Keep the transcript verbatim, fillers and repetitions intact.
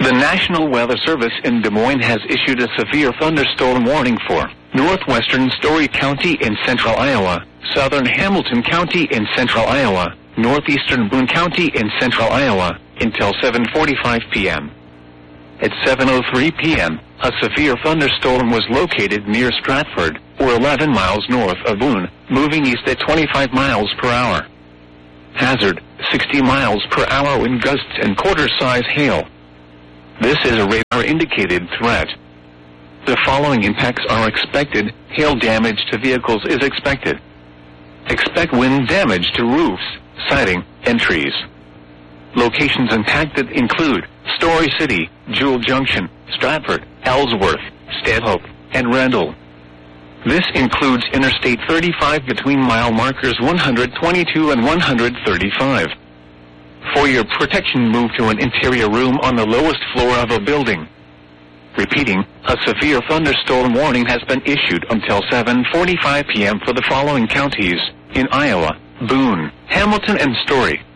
The National Weather Service in Des Moines has issued a severe thunderstorm warning for northwestern Story County in central Iowa, southern Hamilton County in central Iowa, northeastern Boone County in central Iowa, until seven forty-five p m At seven oh three p m, a severe thunderstorm was located near Stratford, or eleven miles north of Boone, moving east at twenty-five miles per hour. Hazard, sixty miles per hour wind gusts and quarter-size hail. This is a radar-indicated threat. The following impacts are expected. Hail damage to vehicles is expected. Expect wind damage to roofs, siding, and trees. Locations impacted include Story City, Jewel Junction, Stratford, Ellsworth, Stanhope, and Randall. This includes Interstate thirty-five between mile markers one hundred twenty-two and one hundred thirty-five. For your protection, move to an interior room on the lowest floor of a building. Repeating, a severe thunderstorm warning has been issued until seven forty-five p m for the following counties in Iowa: Boone, Hamilton, and Story.